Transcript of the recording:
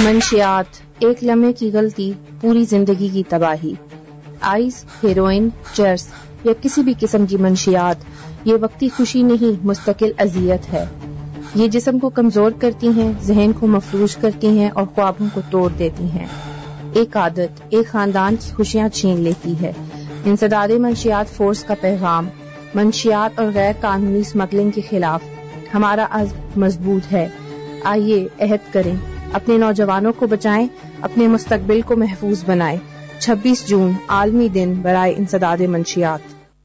मंशियात, एक लम्हे की गलती, पूरी जिंदगी की तबाही। आइस, हेरोइन, चर्स या किसी भी किस्म की मंशियात ये वक्ती खुशी नहीं, मुस्तकिल अजियत है। ये जिस्म को कमजोर करती हैं, जहन को मफलूज करती हैं और ख्वाबों को तोड़ देती हैं। एक आदत एक खानदान की खुशियां छीन लेती है। इंसदादे मंशियात फोर्स का पैगाम, मंशियात और गैर कानूनी स्मगलिंग के खिलाफ हमारा अज़्म मजबूत है। आइए अहद करें, अपने नौजवानों को बचाएं, अपने मुस्तकबिल को महफूज बनाएं। 26 जून आलमी दिन बराए इंसदादे मंशियात।